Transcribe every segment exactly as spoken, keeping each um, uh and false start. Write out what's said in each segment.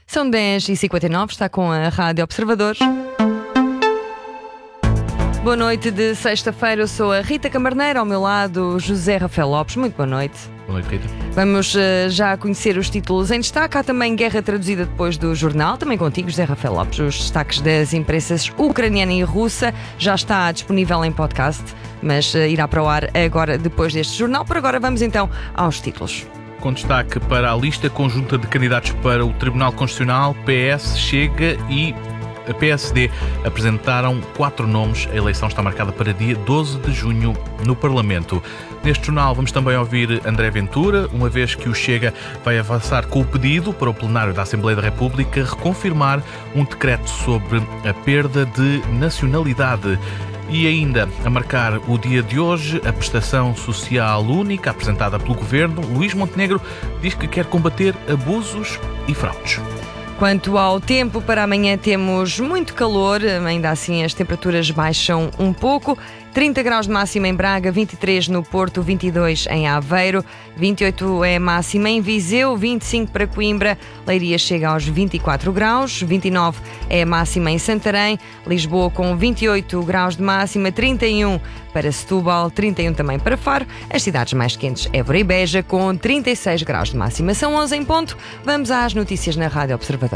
São dez e cinquenta e nove, está com a Rádio Observador. Boa noite de sexta-feira, eu sou a Rita Camarneiro, ao meu lado José Rafael Lopes. Muito boa noite. Boa noite, Rita. Vamos uh, já conhecer os títulos em destaque. Há também guerra traduzida depois do jornal, também contigo, José Rafael Lopes. Os destaques das imprensas ucraniana e russa já está disponível em podcast, mas uh, irá para o ar agora, depois deste jornal. Por agora vamos então aos títulos. Com destaque para a lista conjunta de candidatos para o Tribunal Constitucional, P S, Chega e a P S D apresentaram quatro nomes. A eleição está marcada para dia doze de junho no Parlamento. Neste jornal vamos também ouvir André Ventura, uma vez que o Chega vai avançar com o pedido para o plenário da Assembleia da República reconfirmar um decreto sobre a perda de nacionalidade. E ainda, a marcar o dia de hoje, a prestação social única apresentada pelo Governo, Luís Montenegro diz que quer combater abusos e fraudes. Quanto ao tempo, para amanhã temos muito calor, ainda assim as temperaturas baixam um pouco. trinta graus de máxima em Braga, vinte e três no Porto, vinte e dois em Aveiro, vinte e oito é máxima em Viseu, vinte e cinco para Coimbra, Leiria chega aos vinte e quatro graus, vinte e nove é máxima em Santarém, Lisboa com vinte e oito graus de máxima, trinta e um para Setúbal, trinta e um também para Faro, as cidades mais quentes Évora e Beja com trinta e seis graus de máxima. São onze em ponto, vamos às notícias na Rádio Observador.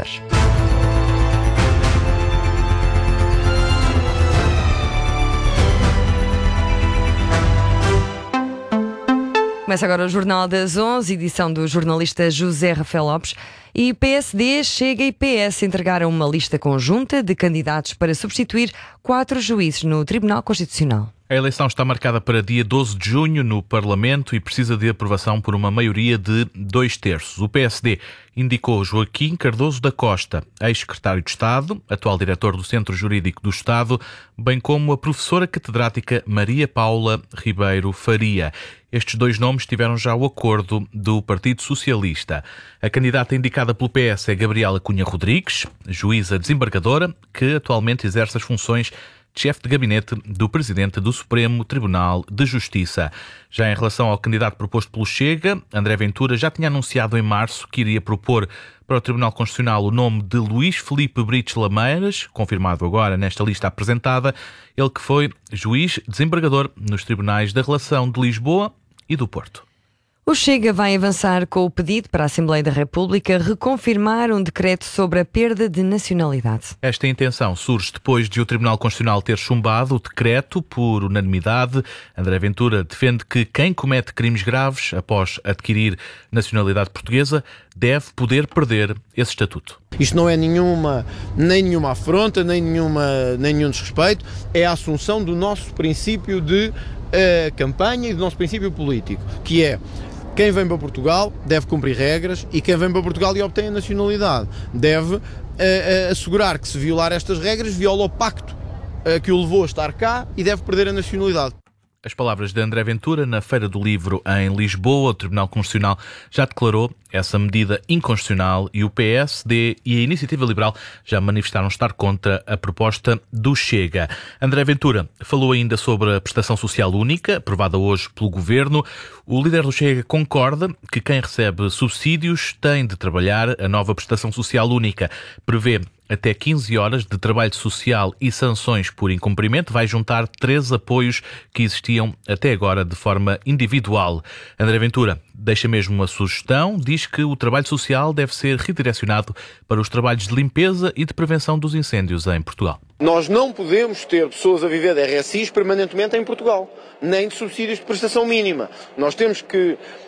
Começa agora o Jornal das onze, edição do jornalista José Rafael Lopes. E P S D, Chega e P S entregaram uma lista conjunta de candidatos para substituir quatro juízes no Tribunal Constitucional. A eleição está marcada para dia doze de junho no Parlamento e precisa de aprovação por uma maioria de dois terços. O P S D indicou Joaquim Cardoso da Costa, ex-secretário de Estado, atual diretor do Centro Jurídico do Estado, bem como a professora catedrática Maria Paula Ribeiro Faria. Estes dois nomes tiveram já o acordo do Partido Socialista. A candidata indicada pelo P S é Gabriela Cunha Rodrigues, juíza desembargadora, que atualmente exerce as funções de chefe de gabinete do Presidente do Supremo Tribunal de Justiça. Já em relação ao candidato proposto pelo Chega, André Ventura já tinha anunciado em março que iria propor para o Tribunal Constitucional o nome de Luís Filipe Brites Lameiras, confirmado agora nesta lista apresentada, ele que foi juiz desembargador nos tribunais da Relação de Lisboa e do Porto. O Chega vai avançar com o pedido para a Assembleia da República reconfirmar um decreto sobre a perda de nacionalidade. Esta intenção surge depois de o Tribunal Constitucional ter chumbado o decreto por unanimidade. André Ventura defende que quem comete crimes graves após adquirir nacionalidade portuguesa deve poder perder esse estatuto. Isto não é nenhuma, nem nenhuma afronta, nem, nenhuma, nem nenhum desrespeito, é a assunção do nosso princípio de uh, campanha e do nosso princípio político, que é: quem vem para Portugal deve cumprir regras e quem vem para Portugal e obtém a nacionalidade deve uh, uh, assegurar que, se violar estas regras, viola o pacto uh, que o levou a estar cá e deve perder a nacionalidade. As palavras de André Ventura na Feira do Livro em Lisboa. O Tribunal Constitucional já declarou essa medida inconstitucional e o P S D e a Iniciativa Liberal já manifestaram estar contra a proposta do Chega. André Ventura falou ainda sobre a prestação social única, aprovada hoje pelo Governo. O líder do Chega concorda que quem recebe subsídios tem de trabalhar. A nova prestação social única prevê até quinze horas de trabalho social e sanções por incumprimento. Vai juntar três apoios que existiam até agora de forma individual. André Ventura deixa mesmo uma sugestão, diz que o trabalho social deve ser redirecionado para os trabalhos de limpeza e de prevenção dos incêndios em Portugal. Nós não podemos ter pessoas a viver de R S Is permanentemente em Portugal, nem de subsídios de prestação mínima. Nós temos que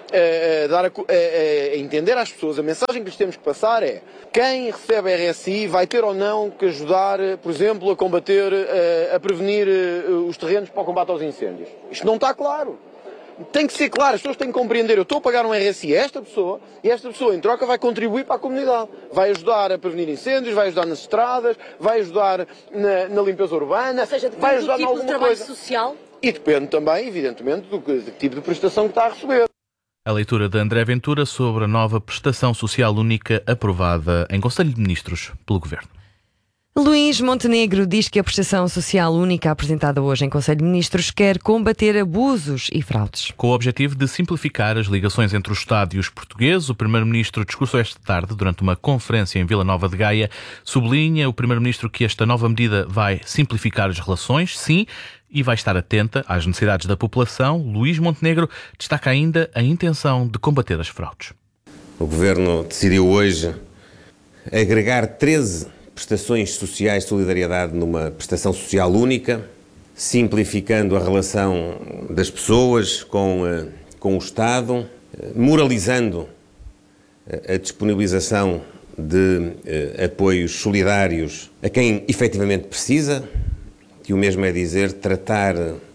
uh, dar a, uh, uh, entender às pessoas, a mensagem que lhes temos que passar é: quem recebe R S I vai ter ou não que ajudar, por exemplo, a combater, uh, a prevenir uh, os terrenos para o combate aos incêndios. Isto não está claro. Tem que ser claro, as pessoas têm que compreender: eu estou a pagar um R S I a esta pessoa e esta pessoa em troca vai contribuir para a comunidade, vai ajudar a prevenir incêndios, vai ajudar nas estradas, vai ajudar na, na limpeza urbana, ou seja, vai ajudar do tipo em alguma de trabalho coisa social. E depende também, evidentemente, do, do tipo de prestação que está a receber. A leitura de André Ventura sobre a nova prestação social única aprovada em Conselho de Ministros pelo Governo. Luís Montenegro diz que a prestação social única apresentada hoje em Conselho de Ministros quer combater abusos e fraudes. Com o objetivo de simplificar as ligações entre o Estado e os portugueses, o Primeiro-Ministro discursou esta tarde durante uma conferência em Vila Nova de Gaia. Sublinha o Primeiro-Ministro que esta nova medida vai simplificar as relações, sim, e vai estar atenta às necessidades da população. Luís Montenegro destaca ainda a intenção de combater as fraudes. O Governo decidiu hoje agregar treze prestações sociais de solidariedade numa prestação social única, simplificando a relação das pessoas com, com o Estado, moralizando a disponibilização de apoios solidários a quem efetivamente precisa, que o mesmo é dizer, tratar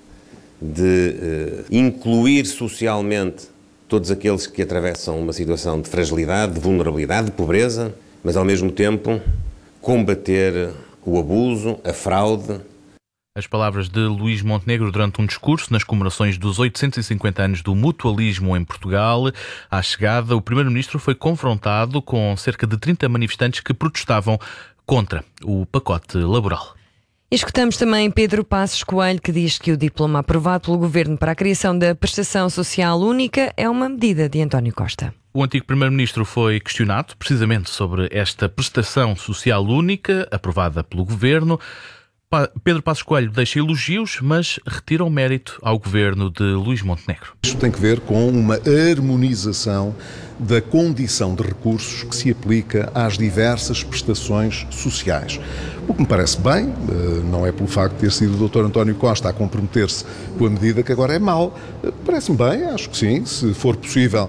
de incluir socialmente todos aqueles que atravessam uma situação de fragilidade, de vulnerabilidade, de pobreza, mas ao mesmo tempo combater o abuso, a fraude. As palavras de Luís Montenegro durante um discurso nas comemorações dos oitocentos e cinquenta anos do mutualismo em Portugal. À chegada, o Primeiro-Ministro foi confrontado com cerca de trinta manifestantes que protestavam contra o pacote laboral. Escutamos também Pedro Passos Coelho, que diz que o diploma aprovado pelo Governo para a criação da prestação social única é uma medida de António Costa. O antigo Primeiro-Ministro foi questionado precisamente sobre esta prestação social única aprovada pelo Governo. Pedro Passos Coelho deixa elogios, mas retira o mérito ao Governo de Luís Montenegro. Isto tem que ver com uma harmonização da condição de recursos que se aplica às diversas prestações sociais. O que me parece bem, não é pelo facto de ter sido o doutor António Costa a comprometer-se com a medida que agora é mau. Parece-me bem, acho que sim, se for possível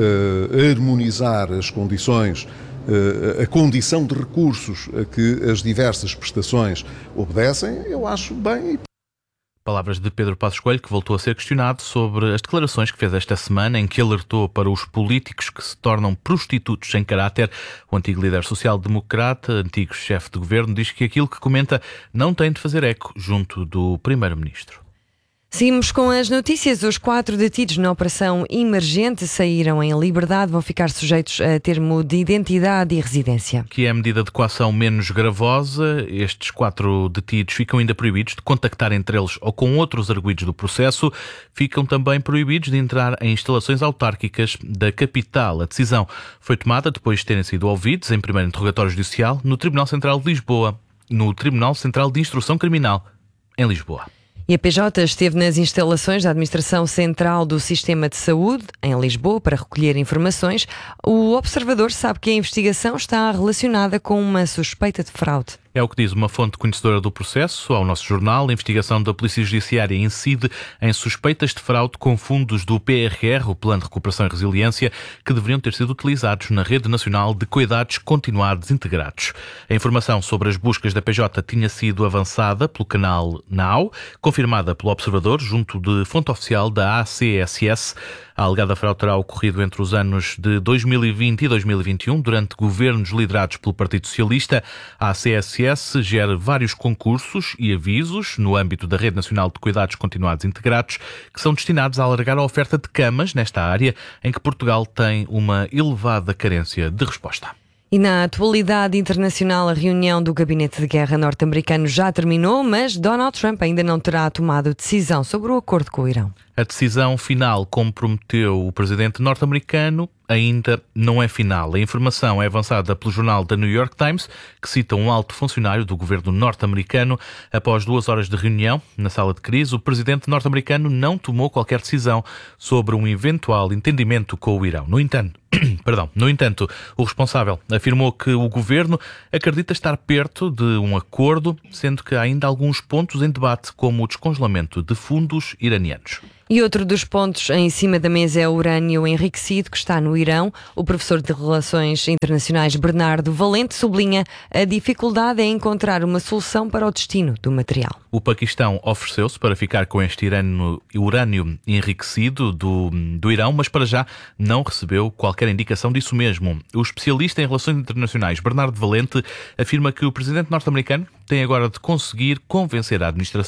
uh, harmonizar as condições, uh, a condição de recursos a que as diversas prestações obedecem, eu acho bem. Palavras de Pedro Passos Coelho, que voltou a ser questionado sobre as declarações que fez esta semana, em que alertou para os políticos que se tornam prostitutos sem caráter. O antigo líder social-democrata, antigo chefe de governo, diz que aquilo que comenta não tem de fazer eco junto do Primeiro-Ministro. Seguimos com as notícias. Os quatro detidos na operação emergente saíram em liberdade, vão ficar sujeitos a termo de identidade e residência. Que é a medida de coação menos gravosa. Estes quatro detidos ficam ainda proibidos de contactar entre eles ou com outros arguidos do processo. Ficam também proibidos de entrar em instalações autárquicas da capital. A decisão foi tomada depois de terem sido ouvidos em primeiro interrogatório judicial no Tribunal Central de Lisboa, no Tribunal Central de Instrução Criminal, em Lisboa. E a P J esteve nas instalações da Administração Central do Sistema de Saúde, em Lisboa, para recolher informações. O observador sabe que a investigação está relacionada com uma suspeita de fraude. É o que diz uma fonte conhecedora do processo ao nosso jornal. A investigação da Polícia Judiciária incide em suspeitas de fraude com fundos do P R R, o Plano de Recuperação e Resiliência, que deveriam ter sido utilizados na Rede Nacional de Cuidados Continuados Integrados. A informação sobre as buscas da P J tinha sido avançada pelo canal Now, confirmada pelo observador junto de fonte oficial da A C S S. A alegada fraude terá ocorrido entre os anos de dois mil e vinte e dois mil e vinte e um, durante governos liderados pelo Partido Socialista. A A C S S gera vários concursos e avisos no âmbito da Rede Nacional de Cuidados Continuados Integrados, que são destinados a alargar a oferta de camas nesta área em que Portugal tem uma elevada carência de resposta. E na atualidade internacional, a reunião do Gabinete de Guerra norte-americano já terminou, mas Donald Trump ainda não terá tomado decisão sobre o acordo com o Irão. A decisão final, como prometeu o presidente norte-americano, ainda não é final. A informação é avançada pelo jornal The New York Times, que cita um alto funcionário do governo norte-americano. Após duas horas de reunião na sala de crise, o presidente norte-americano não tomou qualquer decisão sobre um eventual entendimento com o Irão. No entanto, Perdão. No entanto, o responsável afirmou que o governo acredita estar perto de um acordo, sendo que há ainda alguns pontos em debate, como o descongelamento de fundos iranianos. E outro dos pontos em cima da mesa é o urânio enriquecido que está no Irão. O professor de Relações Internacionais Bernardo Valente sublinha a dificuldade em encontrar uma solução para o destino do material. O Paquistão ofereceu-se para ficar com este irânio, urânio enriquecido do, do Irão, mas para já não recebeu qualquer indicação disso mesmo. O especialista em Relações Internacionais Bernardo Valente afirma que o presidente norte-americano tem agora de conseguir convencer a administração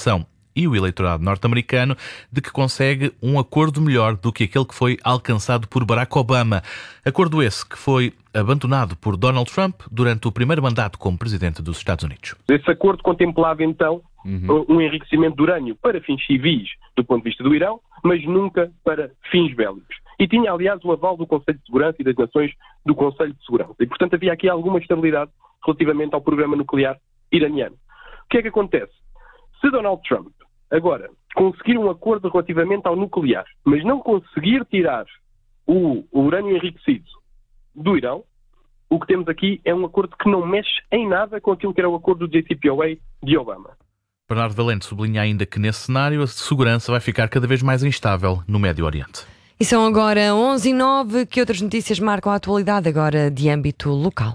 e o eleitorado norte-americano de que consegue um acordo melhor do que aquele que foi alcançado por Barack Obama. Acordo esse que foi abandonado por Donald Trump durante o primeiro mandato como presidente dos Estados Unidos. Esse acordo contemplava, então, uhum. um enriquecimento de urânio para fins civis do ponto de vista do Irão, mas nunca para fins bélicos. E tinha, aliás, o aval do Conselho de Segurança e das Nações do Conselho de Segurança. E, portanto, havia aqui alguma estabilidade relativamente ao programa nuclear iraniano. O que é que acontece? Se Donald Trump, agora, conseguir um acordo relativamente ao nuclear, mas não conseguir tirar o, o urânio enriquecido do Irão, o que temos aqui é um acordo que não mexe em nada com aquilo que era o acordo do J C P O A de Obama. Bernardo Valente sublinha ainda que nesse cenário a segurança vai ficar cada vez mais instável no Médio Oriente. E são agora onze e nove. Que outras notícias marcam a atualidade agora de âmbito local?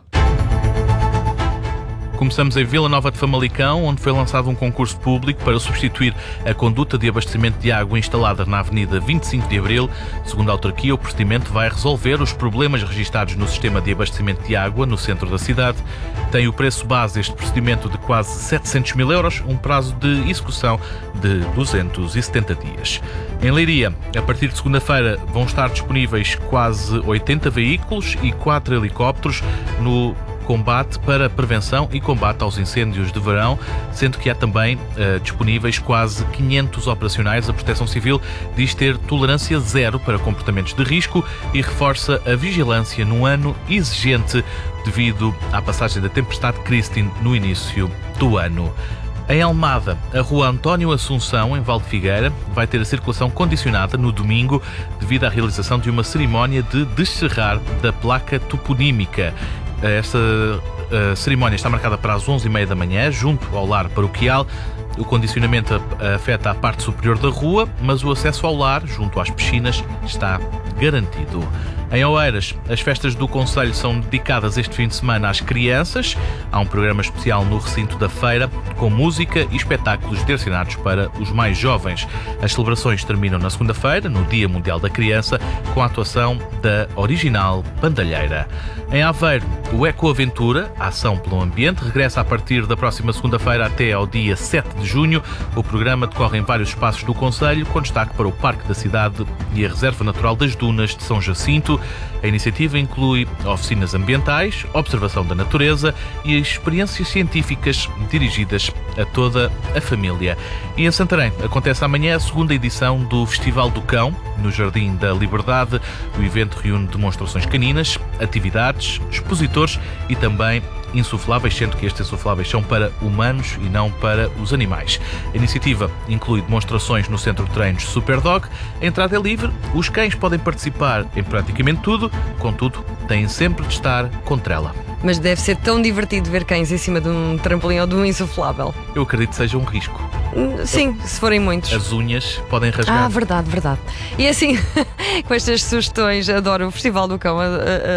Começamos em Vila Nova de Famalicão, onde foi lançado um concurso público para substituir a conduta de abastecimento de água instalada na Avenida vinte e cinco de Abril. Segundo a autarquia, o procedimento vai resolver os problemas registados no sistema de abastecimento de água no centro da cidade. Tem o preço base este procedimento de quase setecentos mil euros, um prazo de execução de duzentos e setenta dias. Em Leiria, a partir de segunda-feira, vão estar disponíveis quase oitenta veículos e quatro helicópteros no combate para prevenção e combate aos incêndios de verão, sendo que há também uh, disponíveis quase quinhentos operacionais. A Proteção Civil diz ter tolerância zero para comportamentos de risco e reforça a vigilância num ano exigente devido à passagem da tempestade Christine no início do ano. Em Almada, a rua António Assunção, em Valdefigueira, vai ter a circulação condicionada no domingo devido à realização de uma cerimónia de descerrar da placa toponímica. Esta uh, cerimónia está marcada para as onze e meia da manhã, junto ao lar paroquial. O condicionamento afeta a parte superior da rua, mas o acesso ao lar, junto às piscinas, está garantido. Em Oeiras, as festas do Conselho são dedicadas este fim de semana às crianças. Há um programa especial no recinto da feira, com música e espetáculos direcionados para os mais jovens. As celebrações terminam na segunda-feira, no Dia Mundial da Criança, com a atuação da Original Bandalheira. Em Aveiro, o Ecoaventura, a ação pelo ambiente, regressa a partir da próxima segunda-feira até ao dia sete de junho. O programa decorre em vários espaços do Conselho, com destaque para o Parque da Cidade e a Reserva Natural das Dunas de São Jacinto. A iniciativa inclui oficinas ambientais, observação da natureza e experiências científicas dirigidas a toda a família. E em Santarém acontece amanhã a segunda edição do Festival do Cão, no Jardim da Liberdade. O evento reúne demonstrações caninas, atividades, expositores e também insufláveis, sendo que estes insufláveis são para humanos e não para os animais. A iniciativa inclui demonstrações no Centro de Treinos Superdog. A entrada é livre, os cães podem participar em praticamente tudo, contudo, têm sempre de estar com trela. Mas deve ser tão divertido ver cães em cima de um trampolim ou de um insuflável. Eu acredito que seja um risco. Sim, se forem muitos. As unhas podem rasgar. Ah, verdade, verdade. E assim, com estas sugestões, adoro o Festival do Cão, a, a,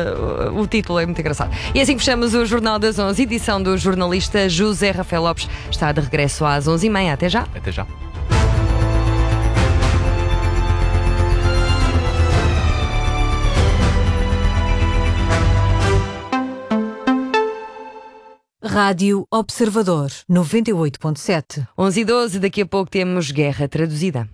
a, o título é muito engraçado. E assim fechamos o Jornal das onze, edição do jornalista José Rafael Lopes. Está de regresso às onze e meia. Até já. Até já. Rádio Observador, noventa e oito ponto sete. onze e doze, daqui a pouco temos Guerra Traduzida.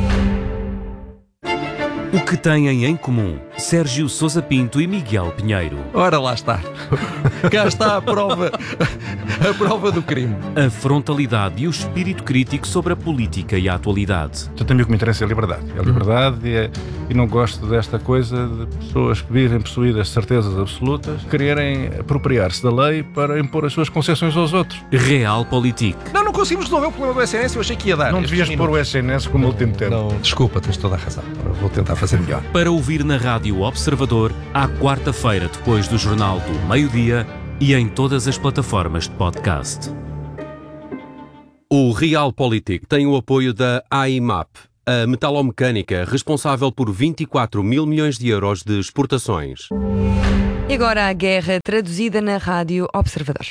O que têm em comum Sérgio Sousa Pinto e Miguel Pinheiro? Ora, lá está. Cá está a prova, a prova do crime. A frontalidade e o espírito crítico sobre a política e a atualidade. Portanto, a mim o que me interessa é a liberdade. É a liberdade e, é, e não gosto desta coisa de pessoas que vivem possuídas de certezas absolutas, quererem apropriar-se da lei para impor as suas concessões aos outros. Realpolitik. Não, não conseguimos resolver o problema do S N S, eu achei que ia dar. Não devias pôr o S N S como último tempo. Não, desculpa, tens toda a razão. Vou tentar fazer melhor. Para ouvir na Rádio Observador, à quarta-feira, depois do Jornal do Meio-Dia e em todas as plataformas de podcast. O Realpolitik tem o apoio da A I M A P, a metalomecânica responsável por vinte e quatro mil milhões de euros de exportações. E agora a Guerra Traduzida na Rádio Observador.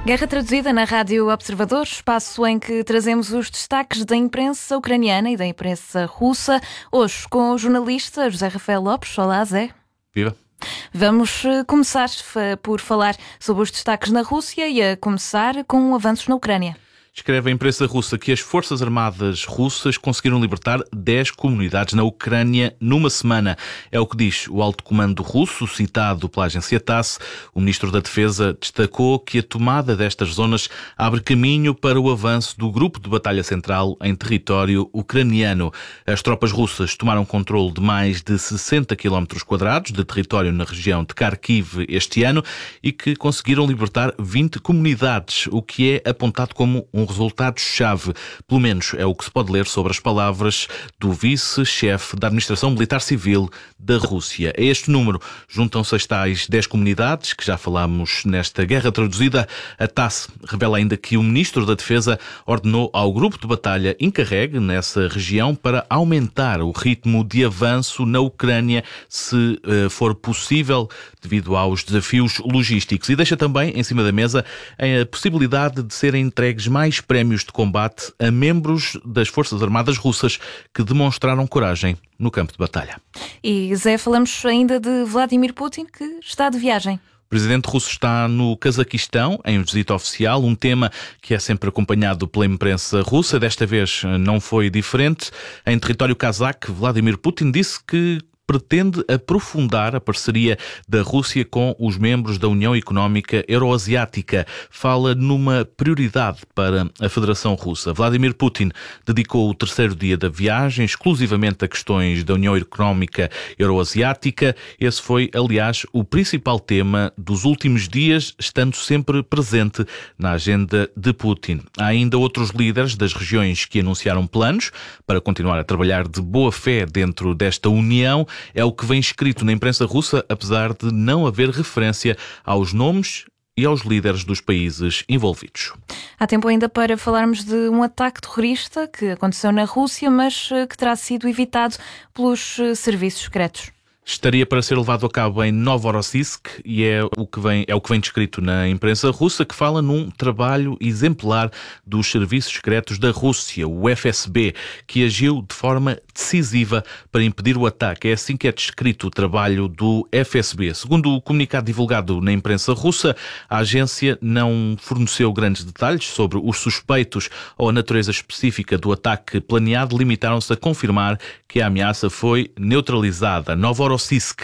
Guerra Traduzida na Rádio Observador, espaço em que trazemos os destaques da imprensa ucraniana e da imprensa russa. Hoje com o jornalista José Rafael Lopes. Olá, Zé. Viva. Vamos começar por falar sobre os destaques na Rússia e a começar com avanços na Ucrânia. Escreve a imprensa russa que as Forças Armadas russas conseguiram libertar dez comunidades na Ucrânia numa semana. É o que diz o alto comando russo, citado pela agência TASS. O ministro da Defesa destacou que a tomada destas zonas abre caminho para o avanço do grupo de batalha central em território ucraniano. As tropas russas tomaram controle de mais de sessenta quilómetros quadrados de território na região de Kharkiv este ano e que conseguiram libertar vinte comunidades, o que é apontado como um resultado-chave. Pelo menos é o que se pode ler sobre as palavras do vice-chefe da Administração Militar Civil da Rússia. A este número juntam-se as tais dez comunidades que já falámos nesta Guerra Traduzida. A TASS revela ainda que o Ministro da Defesa ordenou ao grupo de batalha encarregue nessa região para aumentar o ritmo de avanço na Ucrânia, se uh, for possível, devido aos desafios logísticos. E deixa também em cima da mesa a possibilidade de serem entregues mais prémios de combate a membros das Forças Armadas russas que demonstraram coragem no campo de batalha. E, Zé, falamos ainda de Vladimir Putin, que está de viagem. O presidente russo está no Cazaquistão, em visita oficial, um tema que é sempre acompanhado pela imprensa russa. Desta vez não foi diferente. Em território cazaque, Vladimir Putin disse que pretende aprofundar a parceria da Rússia com os membros da União Económica Euroasiática. Fala numa prioridade para a Federação Russa. Vladimir Putin dedicou o terceiro dia da viagem exclusivamente a questões da União Económica Euroasiática. Esse foi, aliás, o principal tema dos últimos dias, estando sempre presente na agenda de Putin. Há ainda outros líderes das regiões que anunciaram planos para continuar a trabalhar de boa fé dentro desta União. É o que vem escrito na imprensa russa, apesar de não haver referência aos nomes e aos líderes dos países envolvidos. Há tempo ainda para falarmos de um ataque terrorista que aconteceu na Rússia, mas que terá sido evitado pelos serviços secretos. Estaria para ser levado a cabo em Novorossiysk e é o que vem, é o que vem descrito na imprensa russa, que fala num trabalho exemplar dos serviços secretos da Rússia, o F S B, que agiu de forma decisiva para impedir o ataque. É assim que é descrito o trabalho do F S B. Segundo o comunicado divulgado na imprensa russa, a agência não forneceu grandes detalhes sobre os suspeitos ou a natureza específica do ataque planeado, limitaram-se a confirmar que a ameaça foi neutralizada. Novorossiysk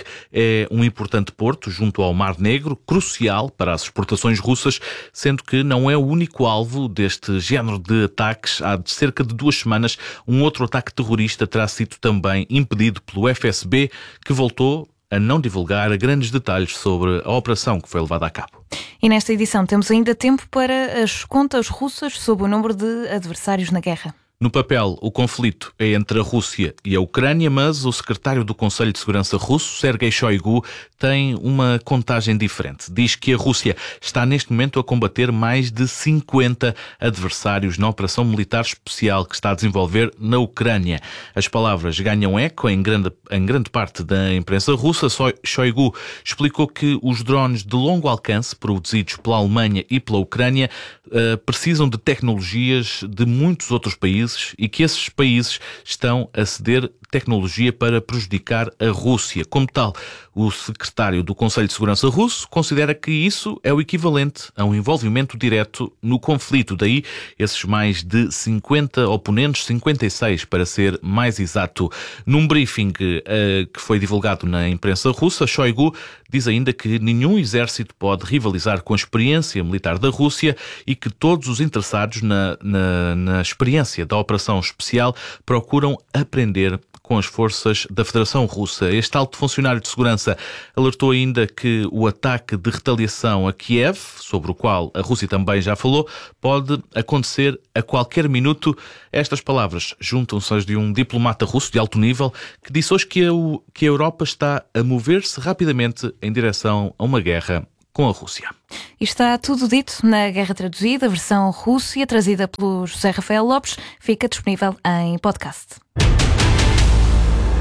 é um importante porto junto ao Mar Negro, crucial para as exportações russas, sendo que não é o único alvo deste género de ataques. Há de cerca de duas semanas, um outro ataque terrorista terá sido também impedido pelo F S B, que voltou a não divulgar grandes detalhes sobre a operação que foi levada a cabo. E nesta edição temos ainda tempo para as contas russas sobre o número de adversários na guerra. No papel, o conflito é entre a Rússia e a Ucrânia, mas o secretário do Conselho de Segurança russo, Sergei Shoigu, tem uma contagem diferente. Diz que a Rússia está neste momento a combater mais de cinquenta adversários na operação militar especial que está a desenvolver na Ucrânia. As palavras ganham eco em grande, em grande parte da imprensa russa. Shoigu explicou que os drones de longo alcance, produzidos pela Alemanha e pela Ucrânia, uh, precisam de tecnologias de muitos outros países e que esses países estão a ceder tecnologia para prejudicar a Rússia. Como tal, o secretário do Conselho de Segurança russo considera que isso é o equivalente a um envolvimento direto no conflito. Daí esses mais de cinquenta oponentes, cinquenta e seis para ser mais exato. Num briefing uh, que foi divulgado na imprensa russa, Shoigu diz ainda que nenhum exército pode rivalizar com a experiência militar da Rússia e que todos os interessados na, na, na experiência da operação especial procuram aprender com as forças da Federação Russa. Este alto funcionário de segurança alertou ainda que o ataque de retaliação a Kiev, sobre o qual a Rússia também já falou, pode acontecer a qualquer minuto. Estas palavras juntam-se às de um diplomata russo de alto nível que disse hoje que a, que a Europa está a mover-se rapidamente em direção a uma guerra com a Rússia. E está tudo dito na Guerra Traduzida, versão Rússia, trazida pelo José Rafael Lopes, fica disponível em podcast.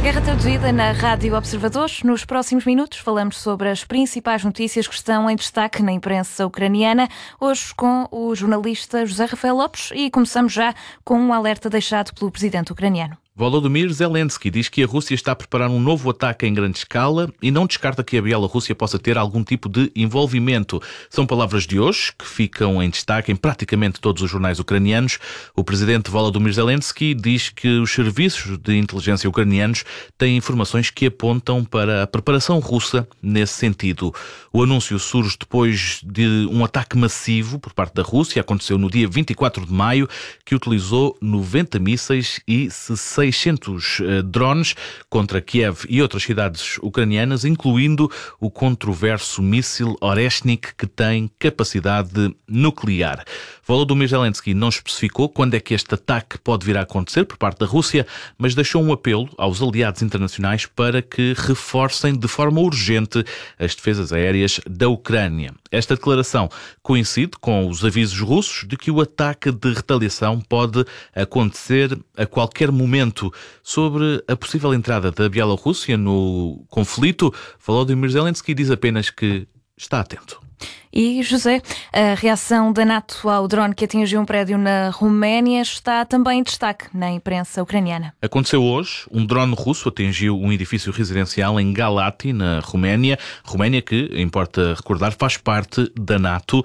Guerra Traduzida na Rádio Observador. Nos próximos minutos falamos sobre as principais notícias que estão em destaque na imprensa ucraniana. Hoje com o jornalista José Rafael Lopes e começamos já com um alerta deixado pelo presidente ucraniano. Volodymyr Zelensky diz que a Rússia está a preparar um novo ataque em grande escala e não descarta que a Bielorrússia possa ter algum tipo de envolvimento. São palavras de hoje que ficam em destaque em praticamente todos os jornais ucranianos. O presidente Volodymyr Zelensky diz que os serviços de inteligência ucranianos têm informações que apontam para a preparação russa nesse sentido. O anúncio surge depois de um ataque massivo por parte da Rússia. Aconteceu no dia vinte e quatro de maio, que utilizou noventa mísseis e seiscentos drones contra Kiev e outras cidades ucranianas, incluindo o controverso míssil Oreshnik, que tem capacidade nuclear. Volodymyr Zelensky não especificou quando é que este ataque pode vir a acontecer por parte da Rússia, mas deixou um apelo aos aliados internacionais para que reforcem de forma urgente as defesas aéreas da Ucrânia. Esta declaração coincide com os avisos russos de que o ataque de retaliação pode acontecer a qualquer momento. Sobre a possível entrada da Bielorrússia no conflito, Volodymyr Zelensky diz apenas que está atento. E, José, a reação da NATO ao drone que atingiu um prédio na Roménia está também em destaque na imprensa ucraniana. Aconteceu hoje. Um drone russo atingiu um edifício residencial em Galati, na Roménia. Roménia que, importa recordar, faz parte da NATO.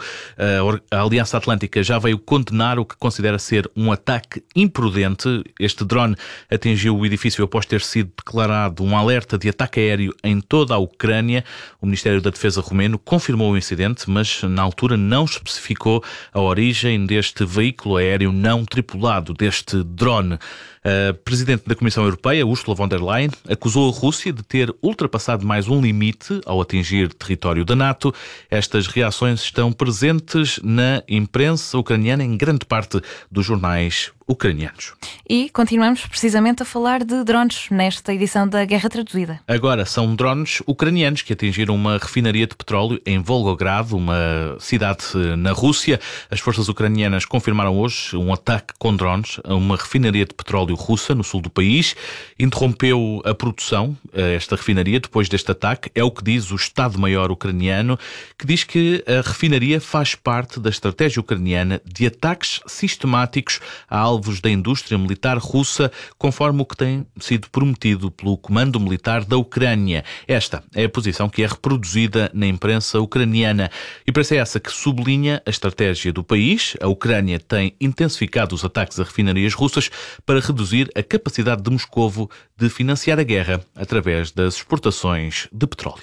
A Aliança Atlântica já veio condenar o que considera ser um ataque imprudente. Este drone atingiu o edifício após ter sido declarado um alerta de ataque aéreo em toda a Ucrânia. O Ministério da Defesa romeno confirmou o incidente, mas mas na altura não especificou a origem deste veículo aéreo não tripulado, deste drone. A Presidente da Comissão Europeia, Ursula von der Leyen, acusou a Rússia de ter ultrapassado mais um limite ao atingir território da NATO. Estas reações estão presentes na imprensa ucraniana em grande parte dos jornais ucranianos. E continuamos precisamente a falar de drones nesta edição da Guerra Traduzida. Agora são drones ucranianos que atingiram uma refinaria de petróleo em Volgograd, uma cidade na Rússia. As forças ucranianas confirmaram hoje um ataque com drones a uma refinaria de petróleo russa no sul do país. Interrompeu a produção, esta refinaria, depois deste ataque. É o que diz o Estado-Maior ucraniano, que diz que a refinaria faz parte da estratégia ucraniana de ataques sistemáticos a alvos da indústria militar russa, conforme o que tem sido prometido pelo Comando Militar da Ucrânia. Esta é a posição que é reproduzida na imprensa ucraniana. E parece essa que sublinha a estratégia do país. A Ucrânia tem intensificado os ataques a refinarias russas para reduzir a capacidade de Moscovo de financiar a guerra através das exportações de petróleo.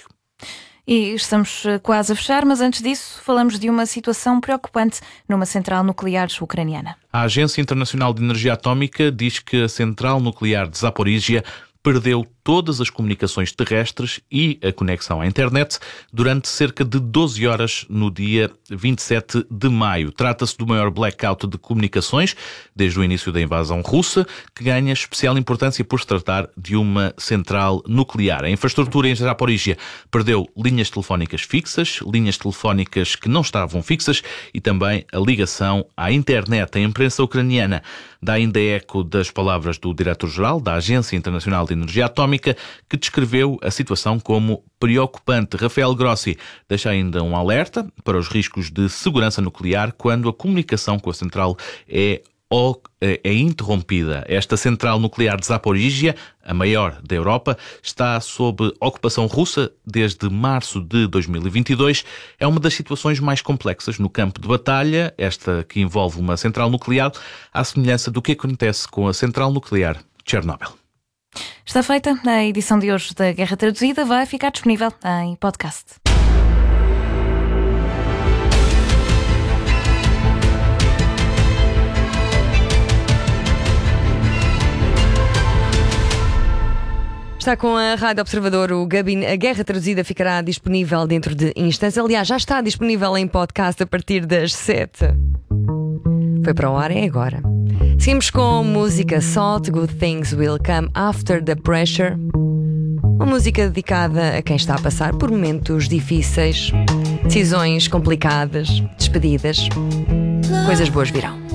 E estamos quase a fechar, mas antes disso falamos de uma situação preocupante numa central nuclear ucraniana. A Agência Internacional de Energia Atómica diz que a central nuclear de Zaporizhia perdeu todas as comunicações terrestres e a conexão à internet durante cerca de doze horas no dia vinte e sete de maio. Trata-se do maior blackout de comunicações desde o início da invasão russa, que ganha especial importância por se tratar de uma central nuclear. A infraestrutura em Zaporizhia perdeu linhas telefónicas fixas, linhas telefónicas que não estavam fixas e também a ligação à internet. A imprensa ucraniana dá ainda eco das palavras do diretor-geral da Agência Internacional de Energia Atómica, que descreveu a situação como preocupante. Rafael Grossi deixa ainda um alerta para os riscos de segurança nuclear quando a comunicação com a central é, é interrompida. Esta central nuclear de Zaporizhia, a maior da Europa, está sob ocupação russa desde março de dois mil e vinte e dois. É uma das situações mais complexas no campo de batalha, esta que envolve uma central nuclear, à semelhança do que acontece com a central nuclear de Chernobyl. Está feita. A edição de hoje da Guerra Traduzida vai ficar disponível em podcast. Está com a Rádio Observador. O Gabin... A Guerra Traduzida ficará disponível dentro de instantes. Aliás, já está disponível em podcast a partir das sete. Foi para o ar, é agora. Seguimos com música Salt, Good Things Will Come After the Pressure. Uma música dedicada a quem está a passar por momentos difíceis, decisões complicadas, despedidas. Coisas boas virão.